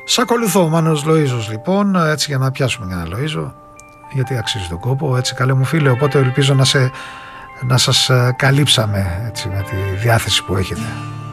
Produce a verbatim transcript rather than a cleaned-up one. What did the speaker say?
Σ' ακολουθώ, ο Μάνος Λοΐζος λοιπόν, έτσι για να πιάσουμε και ένα Λοΐζο, γιατί αξίζει τον κόπο, έτσι καλέ μου φίλε, οπότε ελπίζω να, σε, να σας καλύψαμε έτσι, με τη διάθεση που έχετε.